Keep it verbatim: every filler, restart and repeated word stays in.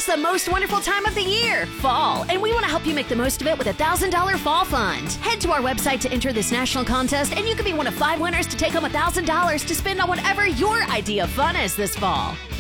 It's the most wonderful time of the year, fall, and we want to help you make the most of it with a one thousand dollars Fall Fund. Head to our website to enter this national contest, and you could be one of five winners to take home one thousand dollars to spend on whatever your idea of fun is this fall.